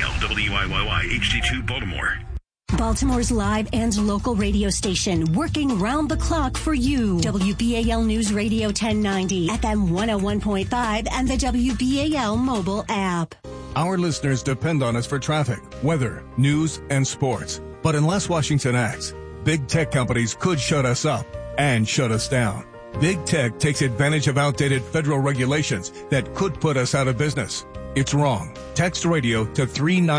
WBAL, WYYY, HD2 Baltimore. Baltimore's live and local radio station, working round the clock for you. WBAL News Radio 1090, FM 101.5, and the WBAL mobile app. Our listeners depend on us for traffic, weather, news, and sports. But unless Washington acts, big tech companies could shut us up and shut us down. Big tech takes advantage of outdated federal regulations that could put us out of business. It's wrong. Text radio to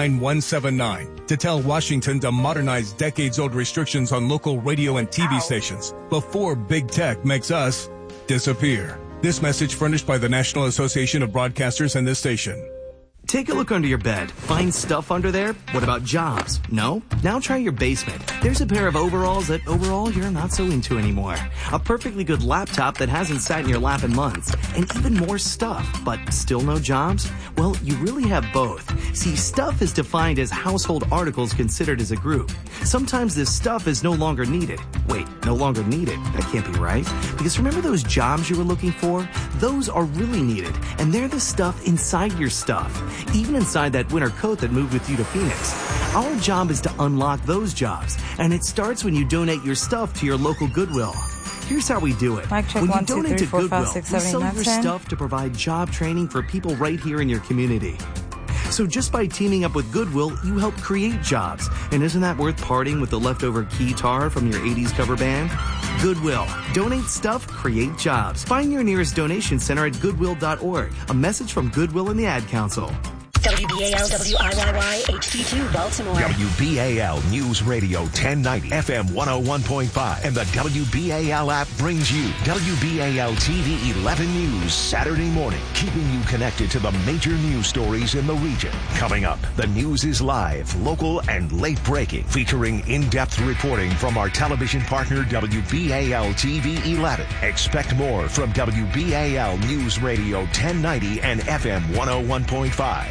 39179 to tell Washington to modernize decades-old restrictions on local radio and TV stations before big tech makes us disappear. This message furnished by the National Association of Broadcasters and this station. Take a look under your bed. Find stuff under there? What about jobs? No? Now try your basement. There's a pair of overalls that overall you're not so into anymore. A perfectly good laptop that hasn't sat in your lap in months. And even more stuff, but still no jobs? Well, you really have both. See, stuff is defined as household articles considered as a group. Sometimes this stuff is no longer needed. Wait, no longer needed? That can't be right. Because remember those jobs you were looking for? Those are really needed. And they're the stuff inside your stuff. Even inside that winter coat that moved with you to Phoenix. Our job is to unlock those jobs, and it starts when you donate your stuff to your local Goodwill. Here's how we do it. Mic check, when you 1, 2, donate 3, 4, to Goodwill, 5, 6, we 7, sell 8, your 9, 10. stuff to provide job training for people right here in your community. So just by teaming up with Goodwill, you help create jobs. And isn't that worth parting with the leftover guitar from your 80s cover band? Goodwill. Donate stuff, create jobs. Find your nearest donation center at goodwill.org. A message from Goodwill and the Ad Council. WBAL, WIYY, HD2 Baltimore. WBAL News Radio 1090, FM 101.5, and the WBAL app brings you WBAL TV 11 News Saturday morning, keeping you connected to the major news stories in the region. Coming up, the news is live, local, and late breaking, featuring in-depth reporting from our television partner WBAL TV 11. Expect more from WBAL News Radio 1090 and FM 101.5.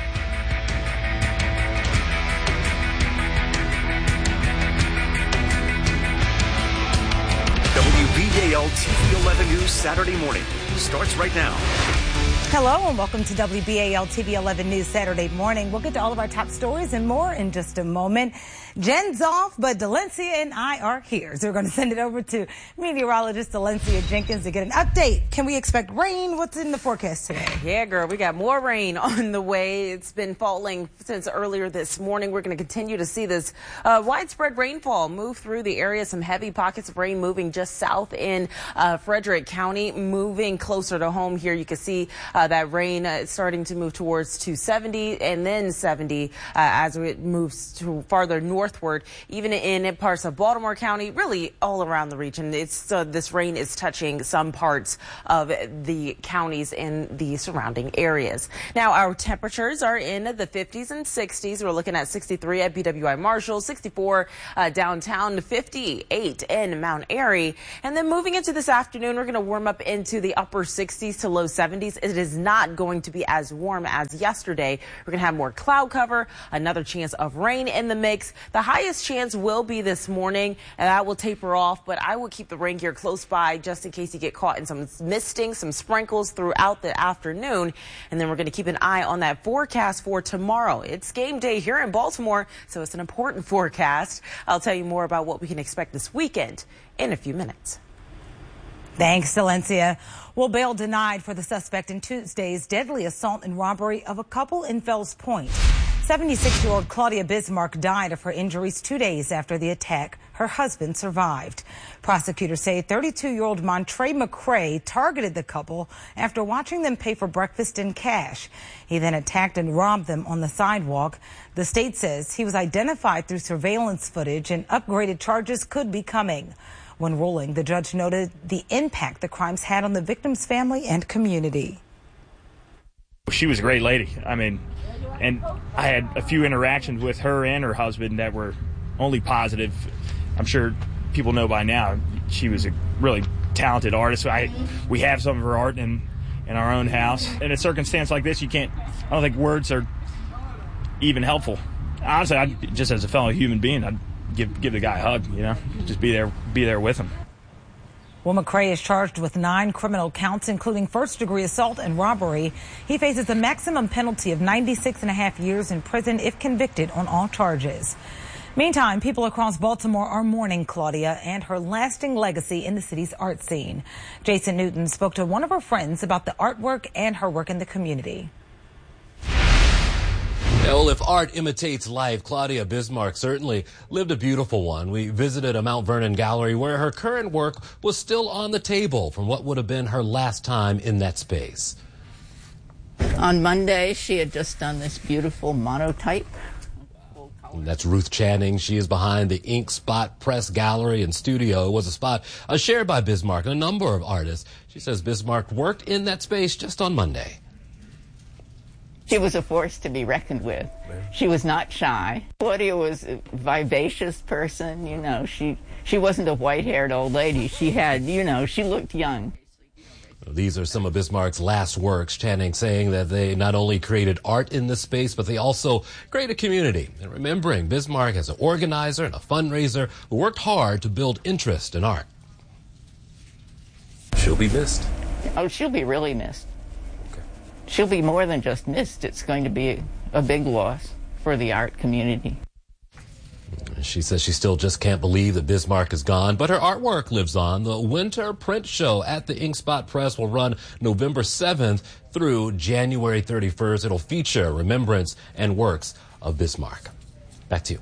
WBAL TV 11 News Saturday morning starts right now. Hello and welcome to WBAL TV 11 News Saturday morning. We'll get to all of our top stories and more in just a moment. Jen's off, but Dalencia and I are here. So we're going to send it over to meteorologist Dalencia Jenkins to get an update. Can we expect rain? What's in the forecast today? Yeah, girl, we got more rain on the way. It's been falling since earlier this morning. We're going to continue to see this widespread rainfall move through the area. Some heavy pockets of rain moving just south in Frederick County, moving closer to home here. You can see that rain starting to move towards 270 and then 70 as it moves to farther northward, even in parts of Baltimore County, really all around the region. It's this rain is touching some parts of the counties in the surrounding areas. Now, our temperatures are in the 50s and 60s. We're looking at 63 at BWI Marshall, 64 downtown, 58 in Mount Airy. And then moving into this afternoon, we're going to warm up into the upper 60s to low 70s. It is not going to be as warm as yesterday. We're going to have more cloud cover, another chance of rain in the mix. The highest chance will be this morning, and that will taper off, but I will keep the rain gear close by just in case you get caught in some misting, some sprinkles throughout the afternoon. And then we're going to keep an eye on that forecast for tomorrow. It's game day here in Baltimore, so it's an important forecast. I'll tell you more about what we can expect this weekend in a few minutes. Thanks, Dalencia. Well, bail denied for the suspect in Tuesday's deadly assault and robbery of a couple in Fells Point. 76-year-old Claudia Bismarck died of her injuries 2 days after the attack. Her husband survived. Prosecutors say 32-year-old Montre McCray targeted the couple after watching them pay for breakfast in cash. He then attacked and robbed them on the sidewalk. The state says he was identified through surveillance footage and upgraded charges could be coming. When ruling, the judge noted the impact the crimes had on the victim's family and community. She was a great lady. I mean, and I had a few interactions with her and her husband that were only positive. I'm sure people know by now she was a really talented artist. We have some of her art in our own house. In a circumstance like this, I don't think words are even helpful. Honestly, just as a fellow human being, I'd give the guy a hug, just be there with him. Well, McCray is charged with 9 criminal counts, including first-degree assault and robbery. He faces a maximum penalty of 96.5 years in prison if convicted on all charges. Meantime, people across Baltimore are mourning Claudia and her lasting legacy in the city's art scene. Jason Newton spoke to one of her friends about the artwork and her work in the community. Well, if art imitates life, Claudia Bismarck certainly lived a beautiful one. We visited a Mount Vernon gallery where her current work was still on the table from what would have been her last time in that space. On Monday, she had just done this beautiful monotype. That's Ruth Channing. She is behind the Ink Spot Press Gallery and Studio. It was a spot shared by Bismarck and a number of artists. She says Bismarck worked in that space just on Monday. She was a force to be reckoned with. She was not shy. Claudia was a vivacious person. You know, she wasn't a white-haired old lady. She had, she looked young. These are some of Bismarck's last works, Channing saying that they not only created art in this space, but they also create a community. And remembering Bismarck as an organizer and a fundraiser who worked hard to build interest in art. She'll be missed. Oh, she'll be really missed. Okay. She'll be more than just missed. It's going to be a big loss for the art community. She says she still just can't believe that Bismarck is gone, but her artwork lives on. The Winter Print Show at the Ink Spot Press will run November 7th through January 31st. It'll feature remembrance and works of Bismarck. Back to you.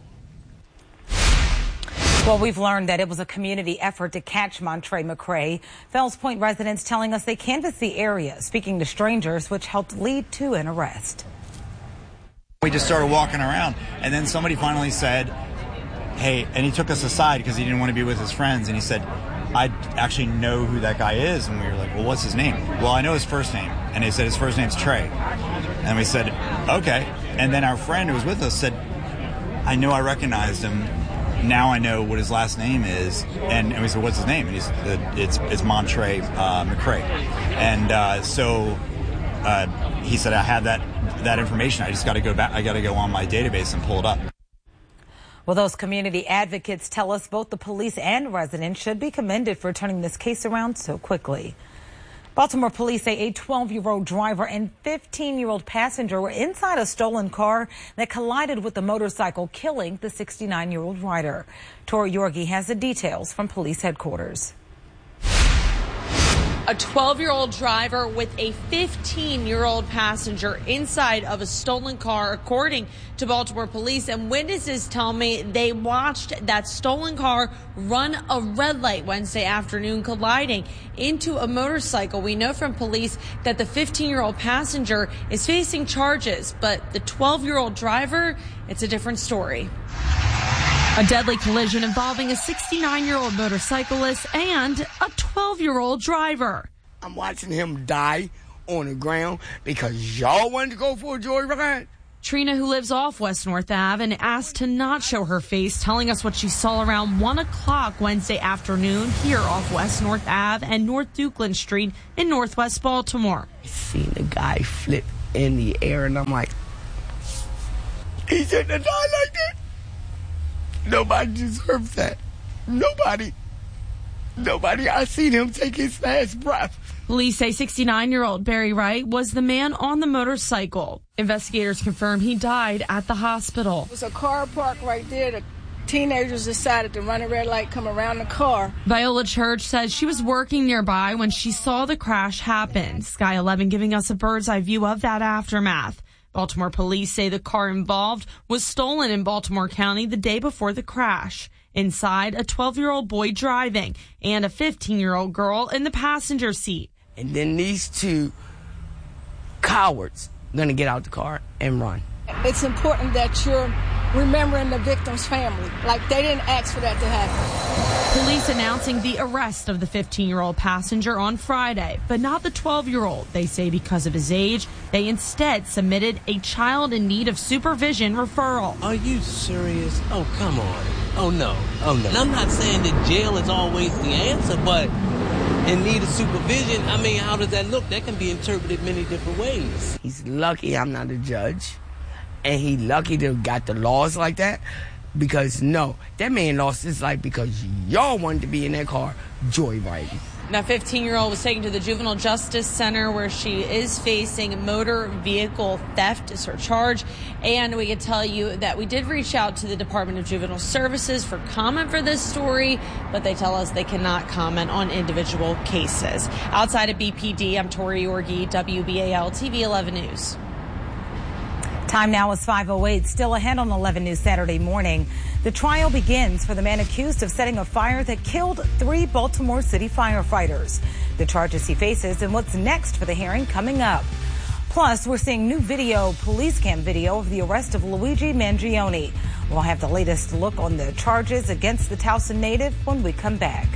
Well, we've learned that it was a community effort to catch Montre McCray. Fells Point residents telling us they canvassed the area, speaking to strangers, which helped lead to an arrest. We just started walking around, and then somebody finally said, hey, and he took us aside because he didn't want to be with his friends, and he said, I actually know who that guy is. And we were like, well, what's his name? Well, I know his first name. And he said his first name's Trey. And we said, okay. And then our friend who was with us said, I know I recognized him. Now I know what his last name is. And we said, what's his name? And he said, it's Montre McCray. And so he said, I have that information. I just got to go back. I got to go on my database and pull it up. Well, those community advocates tell us both the police and residents should be commended for turning this case around so quickly. Baltimore police say a 12-year-old driver and 15-year-old passenger were inside a stolen car that collided with the motorcycle, killing the 69-year-old rider. Tori Yorgi has the details from police headquarters. A 12-year-old driver with a 15-year-old passenger inside of a stolen car, according to Baltimore police. And witnesses tell me they watched that stolen car run a red light Wednesday afternoon, colliding into a motorcycle. We know from police that the 15-year-old passenger is facing charges, but the 12-year-old driver, it's a different story. A deadly collision involving a 69-year-old motorcyclist and a 12-year-old driver. I'm watching him die on the ground because y'all wanted to go for a joyride. Trina, who lives off West North Ave, and asked to not show her face, telling us what she saw around 1 o'clock Wednesday afternoon here off West North Ave and North Dukeland Street in Northwest Baltimore. I seen the guy flip in the air, and I'm like, he shouldn't have died like that. Nobody deserves that. Nobody. I seen him take his last breath. Police say 69-year-old Barry Wright was the man on the motorcycle. Investigators confirm he died at the hospital. It was a car parked right there. The teenagers decided to run a red light, come around the car. Viola Church says she was working nearby when she saw the crash happen. Sky 11 giving us a bird's eye view of that aftermath. Baltimore police say the car involved was stolen in Baltimore County the day before the crash. Inside, a 12-year-old boy driving and a 15-year-old girl in the passenger seat. And then these two cowards going to get out the car and run. It's important that you're remembering the victim's family. Like, they didn't ask for that to happen. Police announcing the arrest of the 15-year-old passenger on Friday, but not the 12-year-old. They say because of his age, they instead submitted a child in need of supervision referral. Are you serious? Oh, come on. Oh, no. And I'm not saying that jail is always the answer, but in need of supervision, I mean, how does that look? That can be interpreted many different ways. He's lucky I'm not a judge, and he lucky to have got the laws like that. Because no, that man lost his life because y'all wanted to be in that car joyriding. Now, 15-year-old was taken to the Juvenile Justice Center where she is facing motor vehicle theft as her charge. And we can tell you that we did reach out to the Department of Juvenile Services for comment for this story, but they tell us they cannot comment on individual cases. Outside of BPD, I'm Tori Orgi, WBAL TV 11 News. Time now is 5:08. Still ahead on 11 News Saturday morning. The trial begins for the man accused of setting a fire that killed 3 Baltimore City firefighters. The charges he faces and what's next for the hearing coming up. Plus, we're seeing new police cam video of the arrest of Luigi Mangione. We'll have the latest look on the charges against the Towson native when we come back.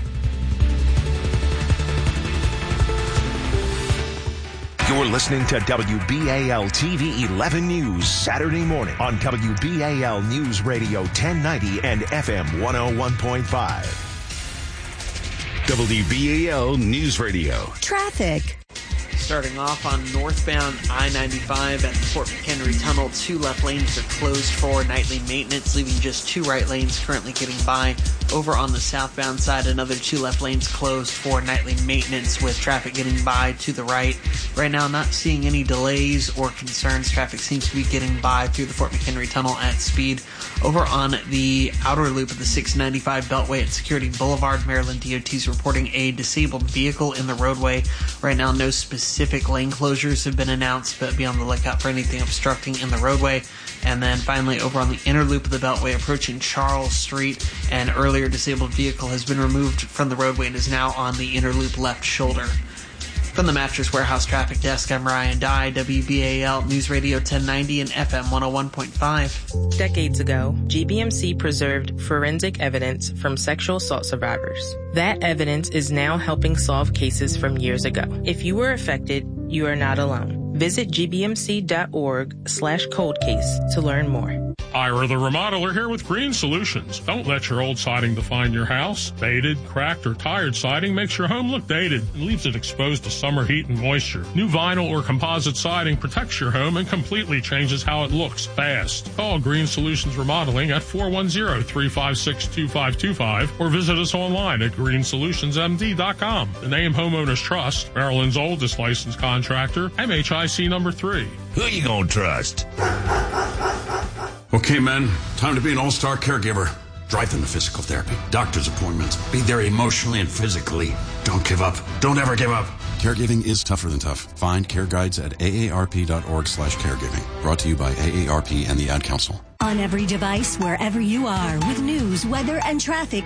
You're listening to WBAL TV 11 News Saturday morning on WBAL News Radio 1090 and FM 101.5. WBAL News Radio. Traffic. Starting off on northbound I-95 at the Fort McHenry Tunnel, 2 left lanes are closed for nightly maintenance, leaving just 2 right lanes currently getting by. Over on the southbound side, another 2 left lanes closed for nightly maintenance with traffic getting by to the right. Right now, not seeing any delays or concerns. Traffic seems to be getting by through the Fort McHenry Tunnel at speed. Over on the outer loop of the 695 Beltway at Security Boulevard, Maryland DOT is reporting a disabled vehicle in the roadway. Right now, no specific lane closures have been announced, but be on the lookout for anything obstructing in the roadway. And then finally, over on the inner loop of the Beltway approaching Charles Street, an earlier disabled vehicle has been removed from the roadway and is now on the inner loop left shoulder. From the Mattress Warehouse Traffic Desk, I'm Ryan Dye, WBAL News Radio 1090 and FM 101.5. Decades ago, GBMC preserved forensic evidence from sexual assault survivors. That evidence is now helping solve cases from years ago. If you were affected, you are not alone. Visit gbmc.org/coldcase to learn more. Ira the Remodeler here with Green Solutions. Don't let your old siding define your house. Faded, cracked, or tired siding makes your home look dated and leaves it exposed to summer heat and moisture. New vinyl or composite siding protects your home and completely changes how it looks fast. Call Green Solutions Remodeling at 410-356-2525 or visit us online at greensolutionsmd.com. The name Homeowners Trust, Maryland's oldest licensed contractor, MHIC number 3. Who you gonna trust? Okay, men, time to be an all-star caregiver. Drive them to physical therapy, doctor's appointments. Be there emotionally and physically. Don't give up. Don't ever give up. Caregiving is tougher than tough. Find care guides at aarp.org/caregiving. Brought to you by AARP and the Ad Council. On every device, wherever you are, with news, weather, and traffic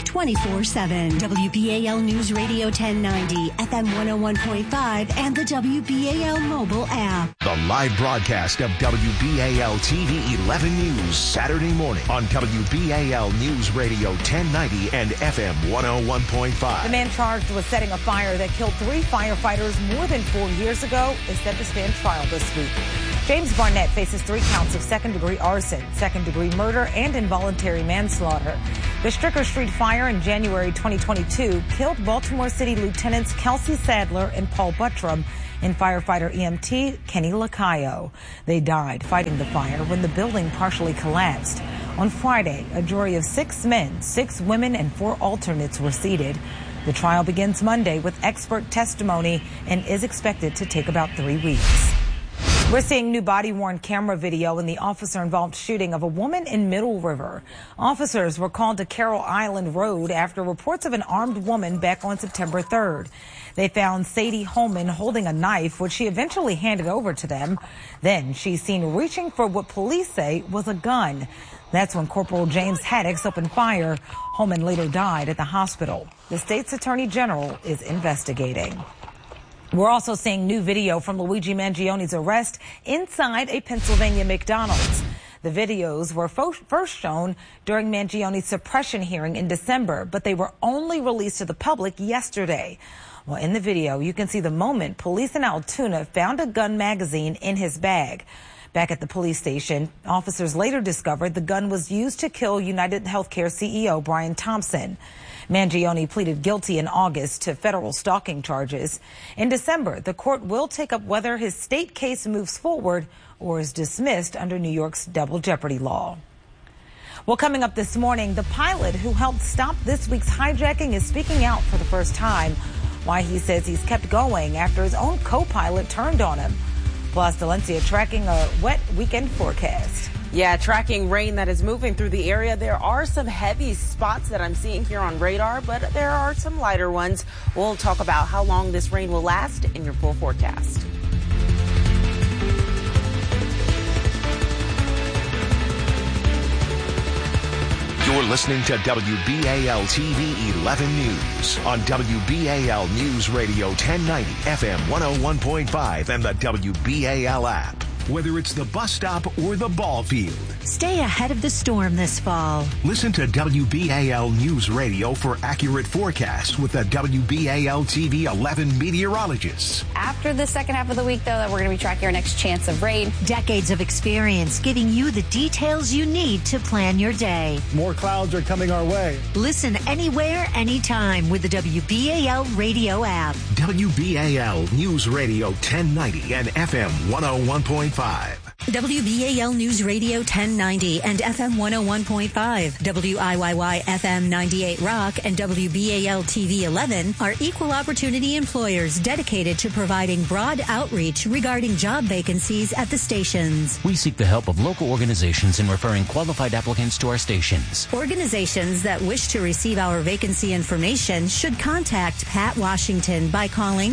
24/7. WBAL News Radio 1090, FM 101.5, and the WBAL mobile app. The live broadcast of WBAL TV 11 News Saturday morning on WBAL News Radio 1090 and FM 101.5. The man charged with setting a fire that killed 3 firefighters more than 4 years ago is set to stand trial this week. James Barnett faces 3 counts of second-degree arson, second-degree murder, and involuntary manslaughter. The Stricker Street fire in January 2022 killed Baltimore City Lieutenants Kelsey Sadler and Paul Buttram and firefighter EMT Kenny Lacayo. They died fighting the fire when the building partially collapsed. On Friday, a jury of 6 men, 6 women, and 4 alternates were seated. The trial begins Monday with expert testimony and is expected to take about 3 weeks. We're seeing new body-worn camera video in the officer-involved shooting of a woman in Middle River. Officers were called to Carroll Island Road after reports of an armed woman back on September 3rd. They found Sadie Holman holding a knife, which she eventually handed over to them. Then she's seen reaching for what police say was a gun. That's when Corporal James Haddix opened fire. Holman later died at the hospital. The state's attorney general is investigating. We're also seeing new video from Luigi Mangione's arrest inside a Pennsylvania McDonald's. The videos were first shown during Mangione's suppression hearing in December, but they were only released to the public yesterday. Well, in the video, you can see the moment police in Altoona found a gun magazine in his bag. Back at the police station, officers later discovered the gun was used to kill United Healthcare CEO Brian Thompson. Mangione pleaded guilty in August to federal stalking charges. In December, the court will take up whether his state case moves forward or is dismissed under New York's double jeopardy law. Well, coming up this morning, the pilot who helped stop this week's hijacking is speaking out for the first time. Why he says he's kept going after his own co-pilot turned on him. Plus, Delencia tracking a wet weekend forecast. Yeah, tracking rain that is moving through the area. There are some heavy spots that I'm seeing here on radar, but there are some lighter ones. We'll talk about how long this rain will last in your full forecast. You're listening to WBAL TV 11 News on WBAL News Radio 1090 FM 101.5 and the WBAL app. Whether it's the bus stop or the ball field. Stay ahead of the storm this fall. Listen to WBAL News Radio for accurate forecasts with the WBAL TV 11 meteorologists. After the second half of the week, though, that we're going to be tracking our next chance of rain. Decades of experience giving you the details you need to plan your day. More clouds are coming our way. Listen anywhere, anytime with the WBAL radio app. WBAL News Radio 1090 and FM 101.5. WBAL News Radio 1090 and FM 101.5, WIYY FM 98 Rock and WBAL TV 11 are equal opportunity employers dedicated to providing broad outreach regarding job vacancies at the stations. We seek the help of local organizations in referring qualified applicants to our stations. Organizations that wish to receive our vacancy information should contact Pat Washington by calling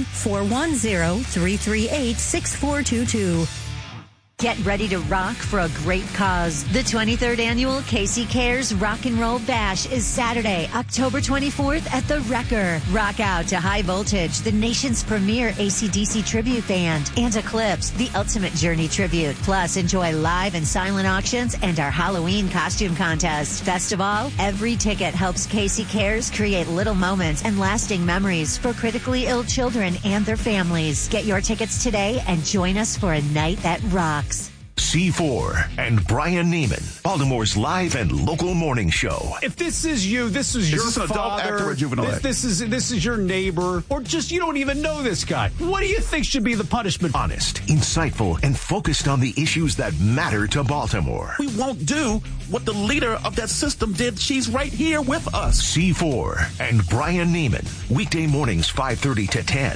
410-338-6422. Get ready to rock for a great cause. The 23rd annual Casey Cares Rock and Roll Bash is Saturday, October 24th at the Wrecker. Rock out to High Voltage, the nation's premier AC/DC tribute band, and Eclipse, the Ultimate Journey tribute. Plus, enjoy live and silent auctions and our Halloween costume contest. Best of all, every ticket helps Casey Cares create little moments and lasting memories for critically ill children and their families. Get your tickets today and join us for a night that rocks. C4 and Brian Neiman, Baltimore's live and local morning show. If this is you, this is your father, adult, actor, or juvenile? This is your neighbor, or just you don't even know this guy. What do you think should be the punishment? Honest, insightful, and focused on the issues that matter to Baltimore. We won't do what the leader of that system did. She's right here with us. C4 and Brian Neiman, weekday mornings 5:30 to 10.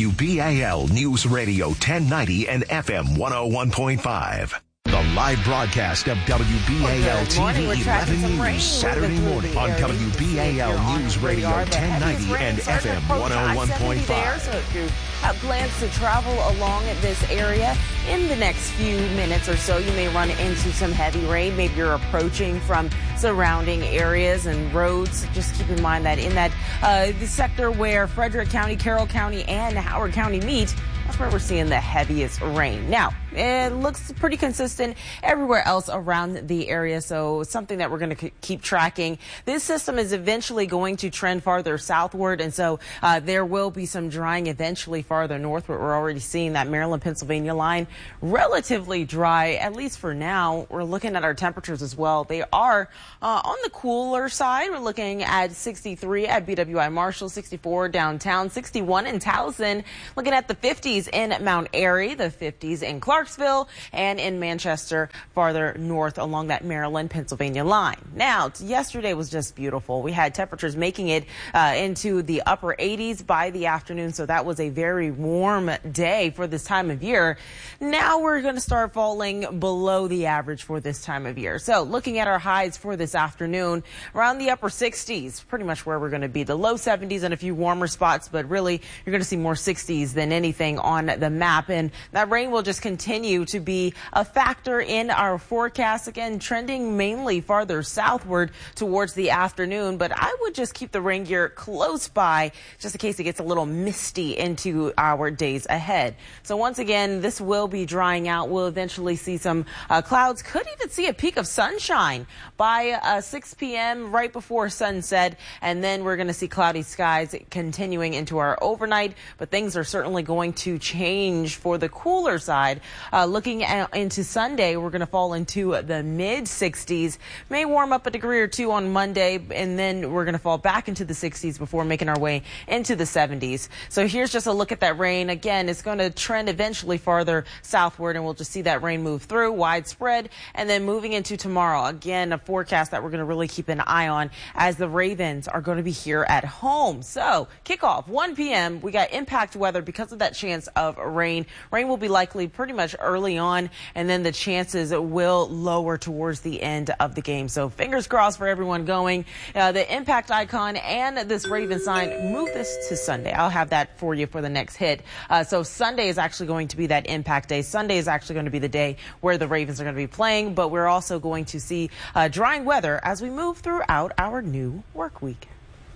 WBAL News Radio 1090 and FM 101.5. The live broadcast of WBAL TV 11 News Saturday morning on WBAL News Radio 1090 and FM 101.5. So if you have plans to travel along this area in the next few minutes or so, you may run into some heavy rain. Maybe you're approaching from surrounding areas and roads. Just keep in mind that in that the sector where Frederick County, Carroll County, and Howard County meet, that's where we're seeing the heaviest rain. Now, it looks pretty consistent everywhere else around the area, so something that we're going to keep tracking. This system is eventually going to trend farther southward, and so there will be some drying eventually farther north, but we're already seeing that Maryland-Pennsylvania line relatively dry, at least for now. We're looking at our temperatures as well. They are on the cooler side. We're looking at 63 at BWI Marshall, 64 downtown, 61 in Towson, looking at the 50s in Mount Airy, the 50s in Clarksville, and in Manchester farther north along that Maryland-Pennsylvania line. Now, yesterday was just beautiful. We had temperatures making it into the upper 80s by the afternoon, so that was a very warm day for this time of year. Now we're going to start falling below the average for this time of year. So looking at our highs for this afternoon, around the upper 60s, pretty much where we're going to be. The low 70s and a few warmer spots, but really you're going to see more 60s than anything on the map, and that rain will just continue to be a factor in our forecast, again trending mainly farther southward towards the afternoon, but I would just keep the rain gear close by just in case it gets a little misty into our days ahead. So once again, this will be drying out. We'll eventually see some clouds, could even see a peak of sunshine by 6 p.m. right before sunset, and then we're going to see cloudy skies continuing into our overnight, but things are certainly going to change for the cooler side Looking into Sunday, we're going to fall into the mid-60s. May warm up a degree or two on Monday, and then we're going to fall back into the 60s before making our way into the 70s. So here's just a look at that rain. Again, it's going to trend eventually farther southward, and we'll just see that rain move through, widespread. And then moving into tomorrow, again, a forecast that we're going to really keep an eye on as the Ravens are going to be here at home. So kickoff, 1 p.m., we got impact weather because of that chance of rain. Rain will be likely pretty much early on, and then the chances will lower towards the end of the game. So fingers crossed for everyone going. The impact icon and this Raven sign, move this to Sunday. I'll have that for you for the next hit. So Sunday is actually going to be that impact day. Sunday is actually going to be the day where the Ravens are going to be playing, but we're also going to see drying weather as we move throughout our new work week.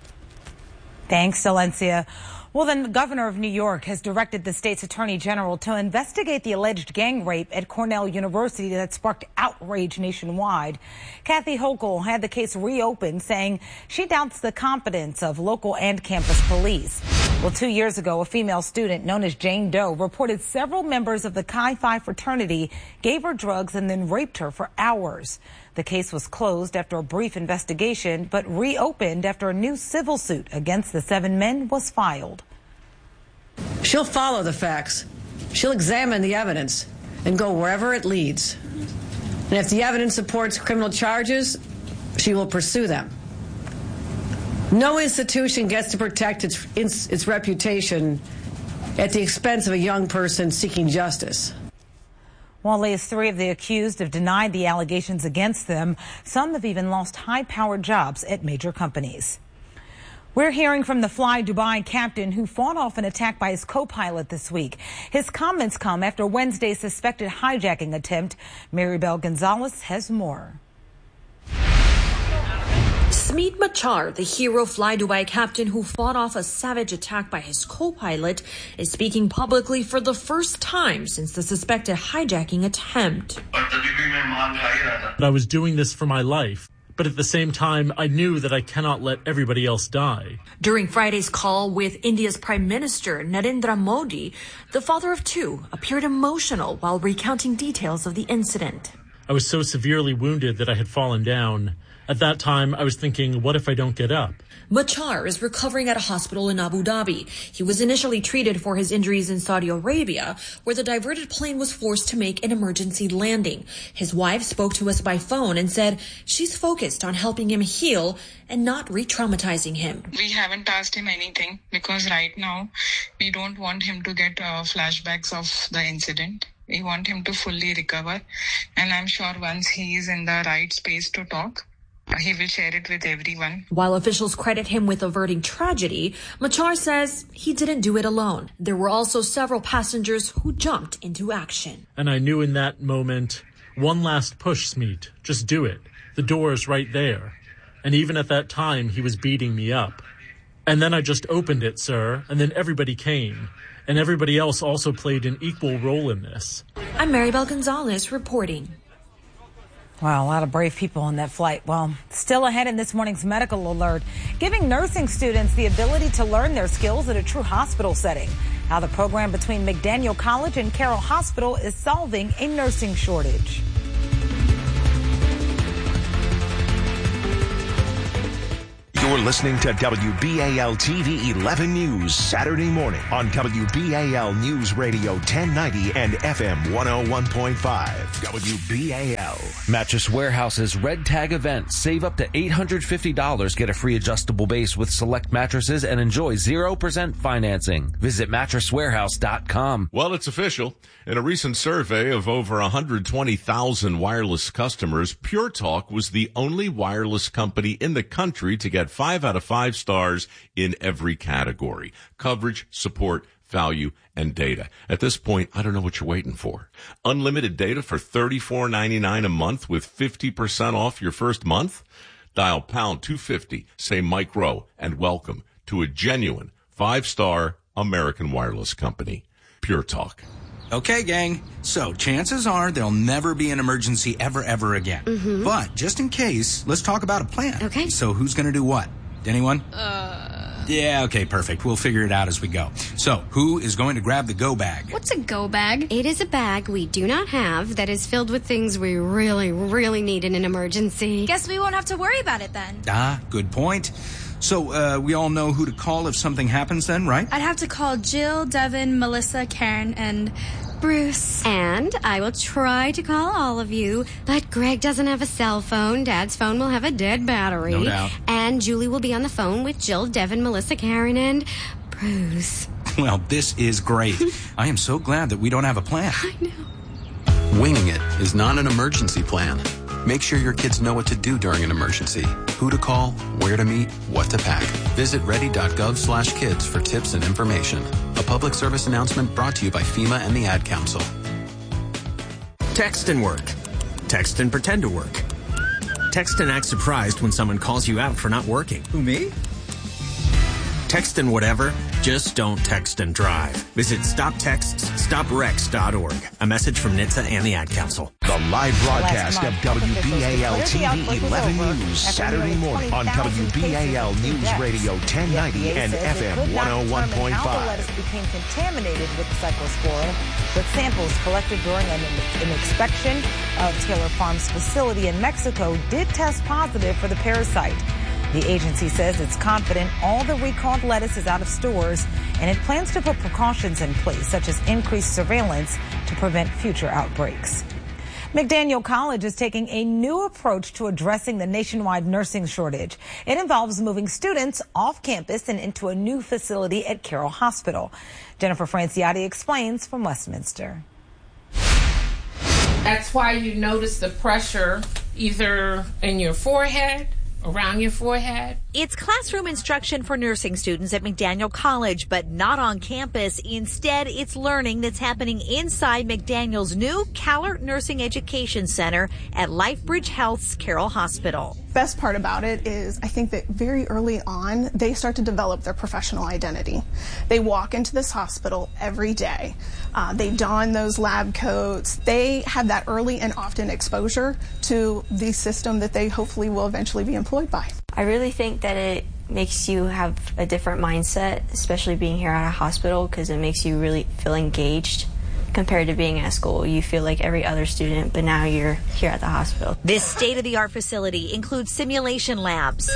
Thanks, Valencia. Well, then the governor of New York has directed the state's attorney general to investigate the alleged gang rape at Cornell University that sparked outrage nationwide. Kathy Hochul had the case reopened, saying she doubts the competence of local and campus police. Well, 2 years ago, a female student known as Jane Doe reported several members of the Chi Phi fraternity gave her drugs and then raped her for hours. The case was closed after a brief investigation, but reopened after a new civil suit against the 7 men was filed. She'll follow the facts. She'll examine the evidence and go wherever it leads. And if the evidence supports criminal charges, she will pursue them. No institution gets to protect its reputation at the expense of a young person seeking justice. While at least 3 of the accused have denied the allegations against them, some have even lost high-powered jobs at major companies. We're hearing from the Fly Dubai captain who fought off an attack by his co-pilot this week. His comments come after Wednesday's suspected hijacking attempt. Maribel Gonzalez has more. Smeet Machar, the hero Fly Dubai captain who fought off a savage attack by his co-pilot, is speaking publicly for the first time since the suspected hijacking attempt. I was doing this for my life, but at the same time, I knew that I cannot let everybody else die. During Friday's call with India's Prime Minister Narendra Modi, the father of 2 appeared emotional while recounting details of the incident. I was so severely wounded that I had fallen down. At that time, I was thinking, what if I don't get up? Machar is recovering at a hospital in Abu Dhabi. He was initially treated for his injuries in Saudi Arabia, where the diverted plane was forced to make an emergency landing. His wife spoke to us by phone and said she's focused on helping him heal and not re-traumatizing him. We haven't asked him anything because right now we don't want him to get flashbacks of the incident. We want him to fully recover, and I'm sure once he is in the right space to talk, he will share it with everyone. While officials credit him with averting tragedy, Machar says he didn't do it alone. There were also several passengers who jumped into action. And I knew in that moment, one last push, Smeet. Just do it. The door is right there. And even at that time, he was beating me up. And then I just opened it, sir, and then everybody came. And everybody else also played an equal role in this. I'm Maribel Gonzalez reporting. Wow, a lot of brave people on that flight. Well, still ahead in this morning's medical alert, giving nursing students the ability to learn their skills at a true hospital setting. How the program between McDaniel College and Carroll Hospital is solving a nursing shortage. You're listening to WBAL TV 11 News Saturday morning on WBAL News Radio 1090 and FM 101.5. WBAL. Mattress Warehouse's Red Tag event. Save up to $850. Get a free adjustable base with select mattresses and enjoy 0% financing. Visit mattresswarehouse.com. Well, it's official. In a recent survey of over 120,000 wireless customers, Pure Talk was the only wireless company in the country to get 5 out of 5 stars in every category: coverage, support, value, and data. At this point, I don't know what you're waiting for. Unlimited data for $34.99 a month with 50% off your first month? Dial pound 250, say Mike Rowe, and welcome to a genuine 5-star American wireless company. Pure Talk. Okay, gang. So chances are there'll never be an emergency ever again. But just in case, let's talk about a plan. Okay. So who's going to do what? Anyone? Yeah, okay, perfect. We'll figure it out as we go. So, who is going to grab the go bag? What's a go bag? It is a bag we do not have that is filled with things we really, really need in an emergency. Guess we won't have to worry about it then. Ah, good point. So, we all know who to call if something happens then, right? I'd have to call Jill, Devin, Melissa, Karen, and Bruce. And I will try to call all of you, but Greg doesn't have a cell phone. Dad's phone will have a dead battery. No doubt. And Julie will be on the phone with Jill, Devin, Melissa, Karen, and Bruce. Well, this is great. I am so glad that we don't have a plan. I know. Winging it is not an emergency plan. Make sure your kids know what to do during an emergency, who to call, where to meet, what to pack. Visit ready.gov/kids for tips and information. A public service announcement brought to you by FEMA and the Ad Council. Text and work. Text and pretend to work. Text and act surprised when someone calls you out for not working. Who, me? Text and whatever, just don't text and drive. Visit StopTextsStopWrecks.org. A message from NHTSA and the Ad Council. The live broadcast of WBAL TV 11 News Saturday morning on WBAL News Radio 1090 and FM 101.5. Lettuce became contaminated with cyclosporin, but samples collected during an inspection of Taylor Farms facility in Mexico did test positive for the parasite. The agency says it's confident all the recalled lettuce is out of stores, and it plans to put precautions in place, such as increased surveillance to prevent future outbreaks. McDaniel College is taking a new approach to addressing the nationwide nursing shortage. It involves moving students off campus and into a new facility at Carroll Hospital. Jennifer Franciotti explains from Westminster. That's why you notice the pressure either in your forehead, around your forehead. It's classroom instruction for nursing students at McDaniel College, but not on campus. Instead, it's learning that's happening inside McDaniel's new CalArt Nursing Education Center at LifeBridge Health's Carroll Hospital. Best part about it is I think that very early on, they start to develop their professional identity. They walk into this hospital every day. They don those lab coats. They have that early and often exposure to the system that they hopefully will eventually be employed by. I really think that it makes you have a different mindset, especially being here at a hospital, because it makes you really feel engaged compared to being at school. You feel like every other student, but now you're here at the hospital. This state-of-the-art facility includes simulation labs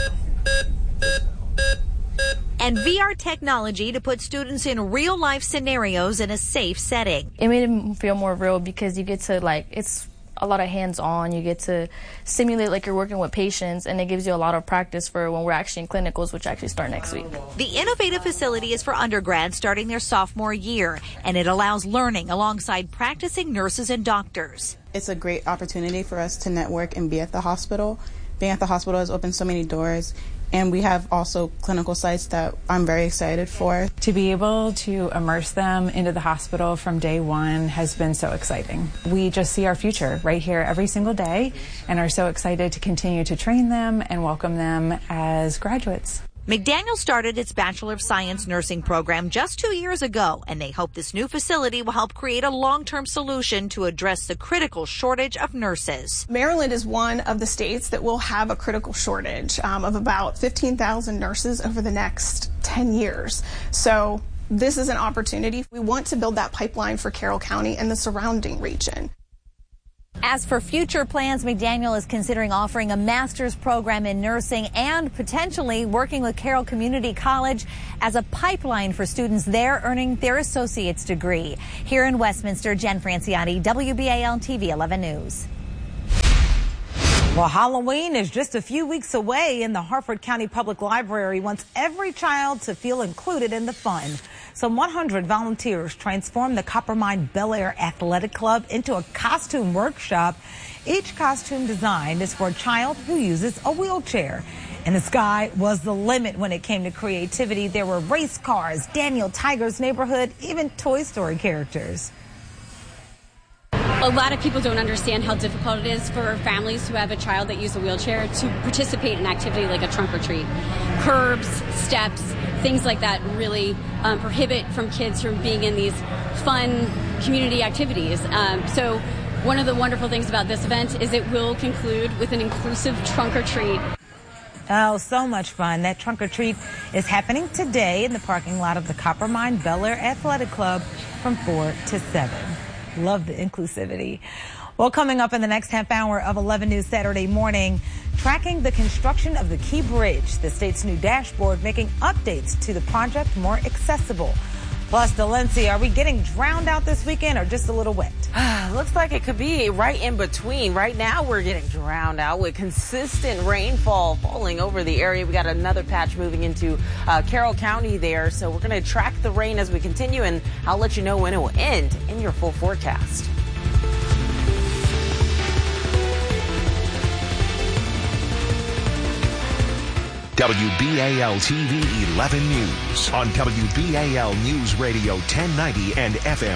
and VR technology to put students in real-life scenarios in a safe setting. It made it feel more real because you get to, it's a lot of hands-on. You get to simulate like you're working with patients, and it gives you a lot of practice for when we're actually in clinicals, which actually start next week. The innovative facility is for undergrads starting their sophomore year, and it allows learning alongside practicing nurses and doctors. It's a great opportunity for us to network and be at the hospital. Being at the hospital has opened so many doors. And we have also clinical sites that I'm very excited for. To be able to immerse them into the hospital from day one has been so exciting. We just see our future right here every single day and are so excited to continue to train them and welcome them as graduates. McDaniel started its Bachelor of Science nursing program just 2 years ago, and they hope this new facility will help create a long-term solution to address the critical shortage of nurses. Maryland is one of the states that will have a critical shortage of about 15,000 nurses over the next 10 years. So this is an opportunity. We want to build that pipeline for Carroll County and the surrounding region. As for future plans, McDaniel is considering offering a master's program in nursing and potentially working with Carroll Community College as a pipeline for students there earning their associate's degree. Here in Westminster, Jen Franciotti, WBAL TV 11 News. Well, Halloween is just a few weeks away, and the Harford County Public Library wants every child to feel included in the fun. Some 100 volunteers transformed the Coppermine Bel Air Athletic Club into a costume workshop. Each costume design is for a child who uses a wheelchair. And the sky was the limit when it came to creativity. There were race cars, Daniel Tiger's Neighborhood, even Toy Story characters. A lot of people don't understand how difficult it is for families who have a child that uses a wheelchair to participate in an activity like a trunk or treat. Curbs, steps, things like that really prohibit from kids from being in these fun community activities. So one of the wonderful things about this event is it will conclude with an inclusive trunk or treat. Oh, so much fun. That trunk or treat is happening today in the parking lot of the Coppermine Bel Air Athletic Club from 4 to 7. Love the inclusivity. Well, coming up in the next half hour of 11 News Saturday morning, tracking the construction of the Key Bridge, the state's new dashboard, making updates to the project more accessible. Plus, Delencia, are we getting drowned out this weekend or just a little wet? Looks like it could be right in between. Right now, we're getting drowned out with consistent rainfall falling over the area. We got another patch moving into Carroll County there. So we're going to track the rain as we continue, and I'll let you know when it will end in your full forecast. WBAL TV 11 News on WBAL News Radio 1090 and FM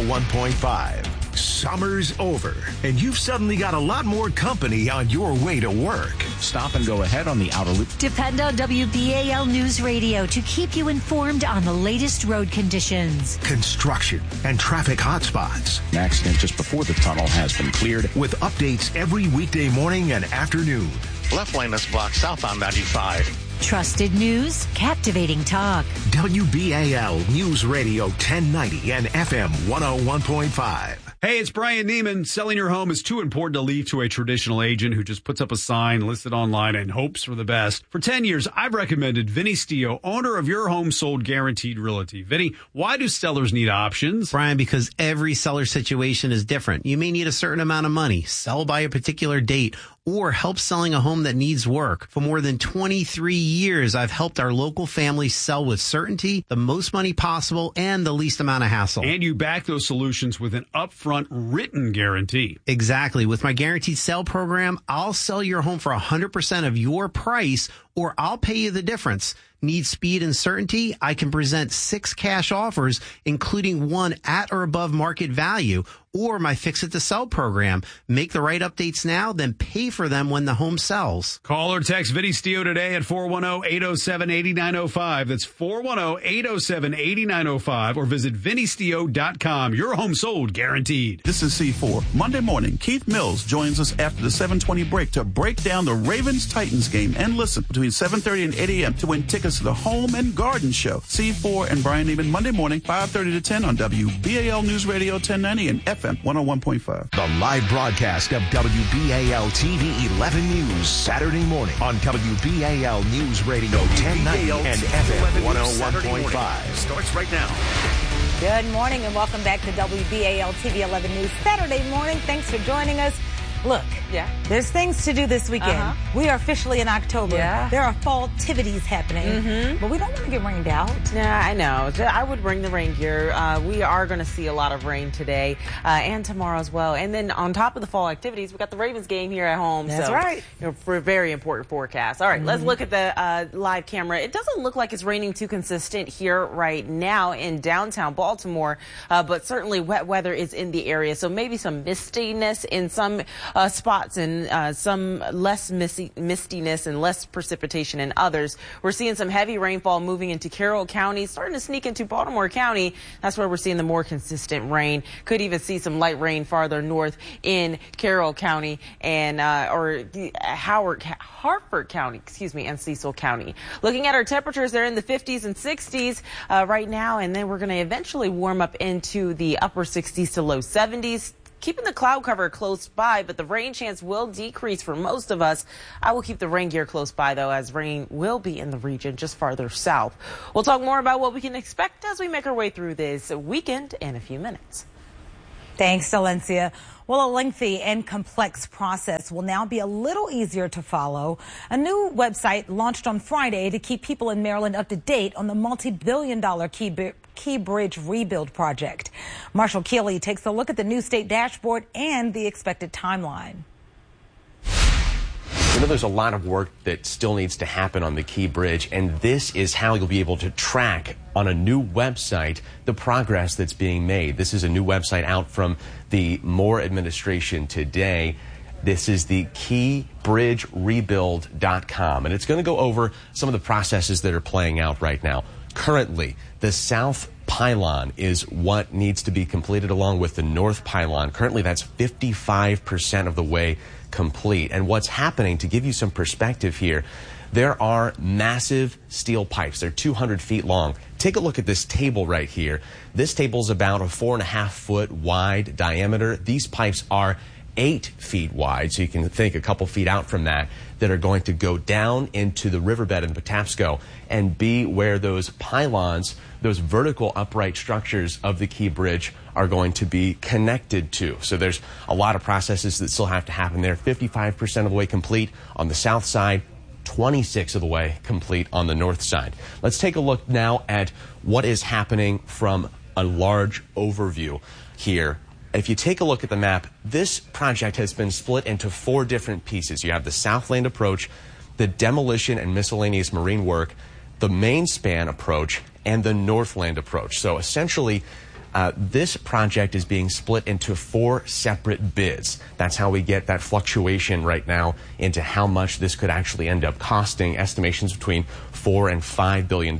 101.5. Summer's over, and you've suddenly got a lot more company on your way to work. Stop and go ahead on the outer loop. Depend on WBAL News Radio to keep you informed on the latest road conditions, construction, and traffic hotspots. An accident just before the tunnel has been cleared. With updates every weekday morning and afternoon. Left lane is blocked southbound 95. Trusted news, captivating talk. WBAL News Radio 1090 and FM 101.5. Hey, it's Brian Neiman. Selling your home is too important to leave to a traditional agent who just puts up a sign, lists it online, and hopes for the best. For 10 years, I've recommended Vinny Stio, owner of Your Home Sold Guaranteed Realty. Vinny, why do sellers need options? Brian, because every seller situation is different. You may need a certain amount of money, sell by a particular date, or help selling a home that needs work. For more than 23 years, I've helped our local families sell with certainty, the most money possible, and the least amount of hassle. And you back those solutions with an upfront written guarantee. Exactly. With my guaranteed sale program, I'll sell your home for 100% of your price, or I'll pay you the difference. Need speed and certainty? I can present 6 cash offers, including 1 at or above market value, or my Fix It to Sell program. Make the right updates now, then pay for them when the home sells. Call or text Vinny Stio today at 410-807-8905. That's 410-807-8905, or visit VinnyStio.com. Your home sold guaranteed. This is C4. Monday morning, Keith Mills joins us after the 7:20 break to break down the Ravens-Titans game and listen between 7:30 and 8 a.m. to win tickets to the Home and Garden Show. C4 and Brian Neiman Monday morning, 5:30 to 10 on WBAL News Radio 1090 and FM 101.5. The live broadcast of WBAL TV 11 News Saturday morning on WBAL News Radio 1090 and FM 101.5. Starts right now. Good morning and welcome back to WBAL TV 11 News Saturday morning. Thanks for joining us. Look, there's things to do this weekend. We are officially in October. There are fall activities happening, but we don't want to get rained out. Yeah, I know. I would bring the rain gear. We are going to see a lot of rain today and tomorrow as well. And then on top of the fall activities, we got the Ravens game here at home. That's right. For a very important forecast. All right, let's look at the live camera. It doesn't look like it's raining too consistent here right now in downtown Baltimore, but certainly wet weather is in the area. So maybe some mistiness in some spots and some less mistiness and less precipitation in others. We're seeing some heavy rainfall moving into Carroll County, starting to sneak into Baltimore County. That's where we're seeing the more consistent rain. Could even see some light rain farther north in Carroll County and Hartford County, and Cecil County. Looking at our temperatures, they're in the 50s and 60s right now, and then we're going to eventually warm up into the upper 60s to low 70s. Keeping the cloud cover close by, but the rain chance will decrease for most of us. I will keep the rain gear close by, though, as rain will be in the region just farther south. We'll talk more about what we can expect as we make our way through this weekend in a few minutes. Thanks, Delencia. Well, a lengthy and complex process will now be a little easier to follow. A new website launched on Friday to keep people in Maryland up to date on the multi-billion-dollar Key Bridge rebuild project. Marshall Keeley takes a look at the new state dashboard and the expected timeline. We know there's a lot of work that still needs to happen on the Key Bridge, and this is how you'll be able to track on a new website the progress that's being made. This is a new website out from the Moore administration today. This is the keybridgerebuild.com, and it's going to go over some of the processes that are playing out right now. Currently, the south pylon is what needs to be completed, along with the north pylon. Currently, that's 55% of the way complete. And what's happening, to give you some perspective here, there are massive steel pipes. They're 200 feet long. Take a look at this table right here. This table is about a 4.5 foot wide diameter. These pipes are 8 feet wide, so you can think a couple feet out from that are going to go down into the riverbed in Patapsco and be where those pylons, those vertical upright structures of the Key Bridge, are going to be connected to. So there's a lot of processes that still have to happen there. 55% of the way complete on the south side, 26 of the way complete on the north side. Let's take a look now at what is happening from a large overview here. If you take a look at the map, this project has been split into 4 different pieces. You have the Southland approach, the demolition and miscellaneous marine work, the main span approach, and the Northland approach. So essentially, this project is being split into 4 separate bids. That's how we get that fluctuation right now into how much this could actually end up costing, estimations between $4 and $5 billion.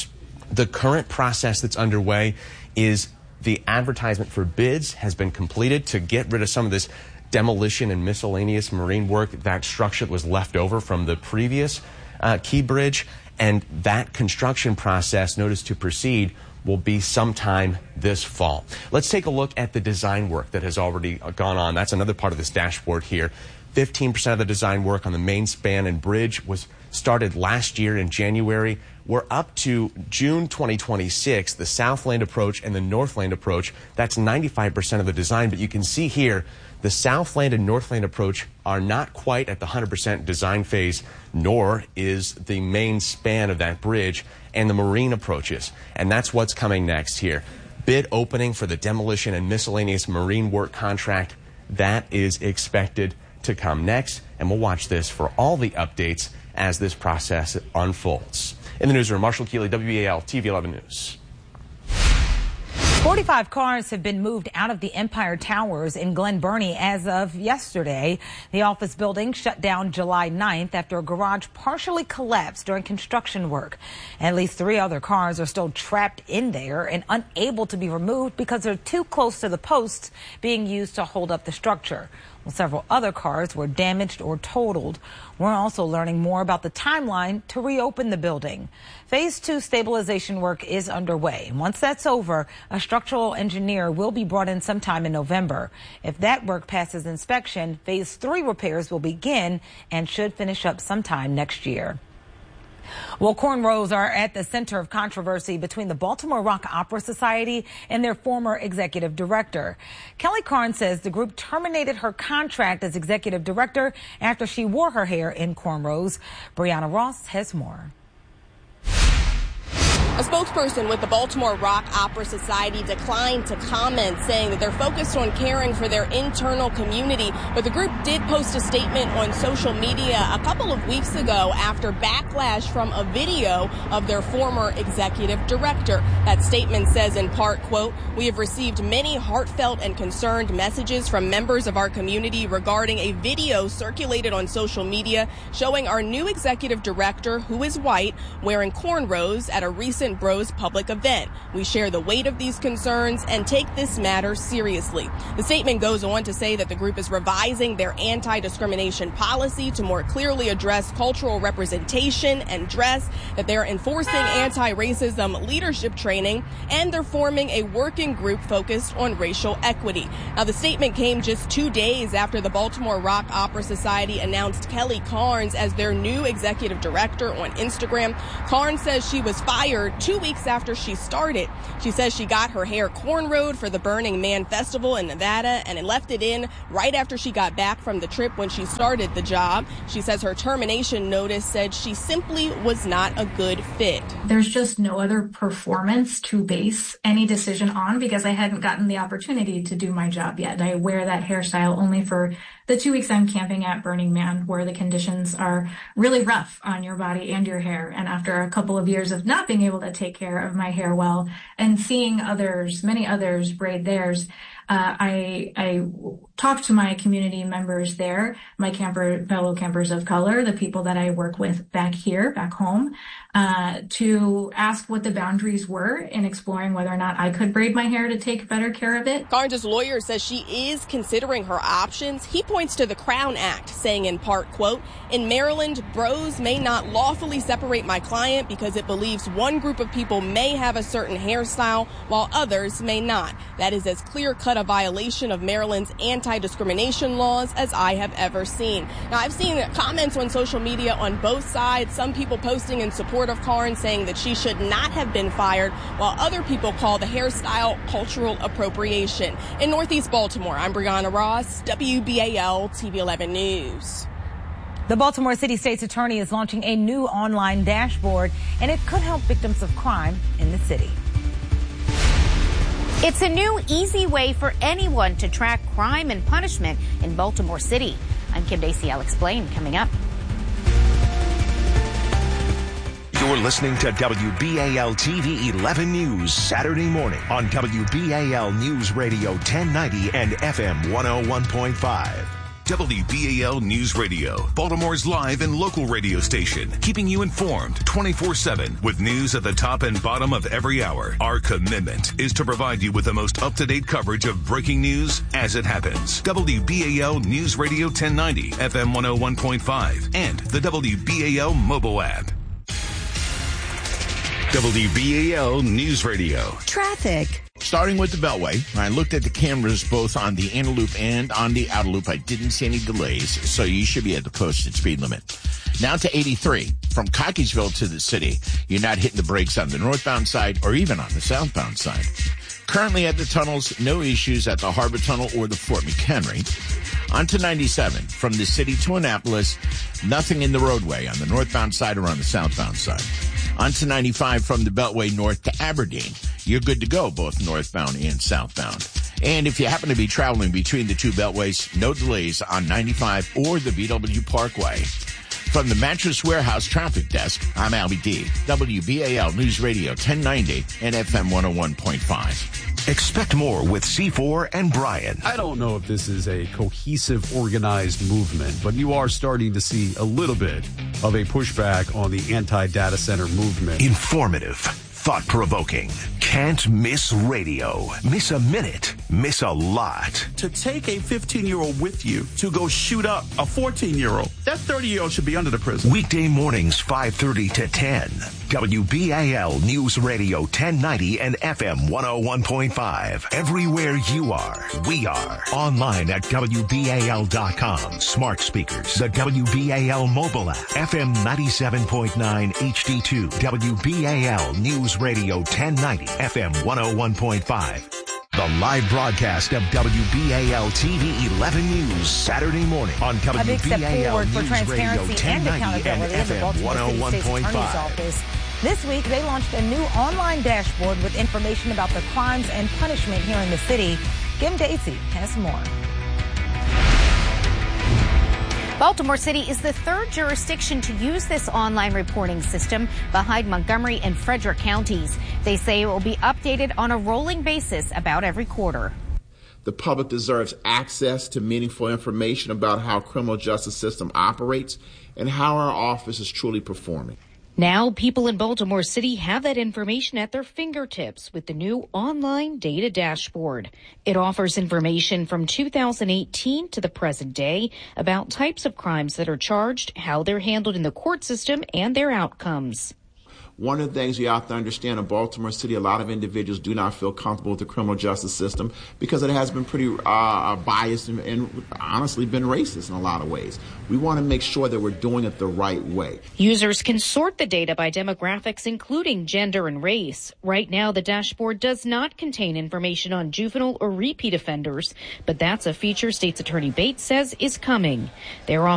The current process that's underway is the advertisement for bids has been completed to get rid of some of this demolition and miscellaneous marine work, that structure that was left over from the previous Key Bridge. And that construction process, notice to proceed, will be sometime this fall. Let's take a look at the design work that has already gone on. That's another part of this dashboard here. 15% of the design work on the main span and bridge was started last year in January. We're up to June 2026, the Southland approach and the Northland approach. That's 95% of the design, but you can see here the Southland and Northland approach are not quite at the 100% design phase, nor is the main span of that bridge and the marine approaches. And that's what's coming next here. Bid opening for the demolition and miscellaneous marine work contract, that is expected to come next. And we'll watch this for all the updates as this process unfolds. In the newsroom, Marshall Keeley, WBAL TV 11 News. 45 cars have been moved out of the Empire Towers in Glen Burnie as of yesterday. The office building shut down July 9th after a garage partially collapsed during construction work. At least 3 other cars are still trapped in there and unable to be removed because they're too close to the posts being used to hold up the structure. Well, several other cars were damaged or totaled. We're also learning more about the timeline to reopen the building. Phase 2 stabilization work is underway. Once that's over, a structural engineer will be brought in sometime in November. If that work passes inspection, Phase 3 repairs will begin and should finish up sometime next year. Well, cornrows are at the center of controversy between the Baltimore Rock Opera Society and their former executive director. Kelly Carnes says the group terminated her contract as executive director after she wore her hair in cornrows. Brianna Ross has more. A spokesperson with the Baltimore Rock Opera Society declined to comment, saying that they're focused on caring for their internal community. But the group did post a statement on social media a couple of weeks ago after backlash from a video of their former executive director. That statement says in part, quote, "We have received many heartfelt and concerned messages from members of our community regarding a video circulated on social media showing our new executive director, who is white, wearing cornrows at a recent Bros public event. We share the weight of these concerns and take this matter seriously." The statement goes on to say that the group is revising their anti-discrimination policy to more clearly address cultural representation and dress, that they're enforcing anti-racism leadership training, and they're forming a working group focused on racial equity. Now, the statement came just 2 days after the Baltimore Rock Opera Society announced Kelly Carnes as their new executive director on Instagram. Carnes says she was fired 2 weeks after she started. She says she got her hair cornrowed for the Burning Man Festival in Nevada and left it in right after she got back from the trip when she started the job. She says her termination notice said she simply was not a good fit. There's just no other performance to base any decision on because I hadn't gotten the opportunity to do my job yet. I wear that hairstyle only for the 2 weeks I'm camping at Burning Man, where the conditions are really rough on your body and your hair. And after a couple of years of not being able to take care of my hair well and seeing others, many others braid theirs, I talk to my community members there, my fellow campers of color, the people that I work with back home, to ask what the boundaries were in exploring whether or not I could braid my hair to take better care of it. Garnja's lawyer says she is considering her options. He points to the Crown Act, saying in part, quote, "In Maryland, bros may not lawfully separate my client because it believes one group of people may have a certain hairstyle while others may not. That is as clear-cut a violation of Maryland's anti-discrimination laws as I have ever seen." Now, I've seen comments on social media on both sides, some people posting in support of Karn saying that she should not have been fired, while other people call the hairstyle cultural appropriation. In Northeast Baltimore, I'm Brianna Ross, WBAL TV 11 News. The Baltimore City State's attorney is launching a new online dashboard, and it could help victims of crime in the city. It's a new, easy way for anyone to track crime and punishment in Baltimore City. I'm Kim Dacey. I'll explain coming up. You're listening to WBAL TV 11 News Saturday morning on WBAL News Radio 1090 and FM 101.5. WBAL News Radio, Baltimore's live and local radio station, keeping you informed 24/7 with news at the top and bottom of every hour. Our commitment is to provide you with the most up-to-date coverage of breaking news as it happens. WBAL News Radio 1090, FM 101.5, and the WBAL mobile app. WBAL News Radio. Traffic. Starting with the Beltway, I looked at the cameras both on the inner loop and on the outer loop. I didn't see any delays, so you should be at the posted speed limit. Now to 83. From Cockeysville to the city, you're not hitting the brakes on the northbound side or even on the southbound side. Currently at the tunnels, no issues at the Harbor Tunnel or the Fort McHenry. On to 97. From the city to Annapolis, nothing in the roadway on the northbound side or on the southbound side. On to 95 from the Beltway north to Aberdeen. You're good to go both northbound and southbound. And if you happen to be traveling between the two beltways, no delays on 95 or the BW Parkway. From the Mattress Warehouse Traffic Desk, I'm Albie D. WBAL News Radio 1090 and FM 101.5. Expect more with C4 and Brian. I don't know if this is a cohesive, organized movement, but you are starting to see a little bit of a pushback on the anti-data center movement. Informative, thought-provoking. Can't miss radio. Miss a minute. Miss a lot. To take a 15-year-old with you to go shoot up a 14-year-old, that 30-year-old should be under the prison. Weekday mornings, 5:30 to 10. WBAL News Radio 1090 and FM 101.5. Everywhere you are, we are. Online at WBAL.com. Smart speakers. The WBAL mobile app. FM 97.9 HD2. WBAL News Radio 1090. FM 101.5. The live broadcast of WBAL TV 11 News Saturday morning on WBAL A big step forward for News transparency Radio and 1090 accountability in the FM Baltimore City State's Attorney's 101.5. Office. This week, they launched a new online dashboard with information about the crimes and punishment here in the city. Kim Dacey has more. Baltimore City is the third jurisdiction to use this online reporting system behind Montgomery and Frederick counties. They say it will be updated on a rolling basis about every quarter. The public deserves access to meaningful information about how criminal justice system operates and how our office is truly performing. Now, people in Baltimore City have that information at their fingertips with the new online data dashboard. It offers information from 2018 to the present day about types of crimes that are charged, how they're handled in the court system, and their outcomes. One of the things you have to understand in Baltimore City, a lot of individuals do not feel comfortable with the criminal justice system because it has been pretty biased and honestly been racist in a lot of ways. We want to make sure that we're doing it the right way. Users can sort the data by demographics, including gender and race. Right now, the dashboard does not contain information on juvenile or repeat offenders, but that's a feature State's Attorney Bates says is coming. They're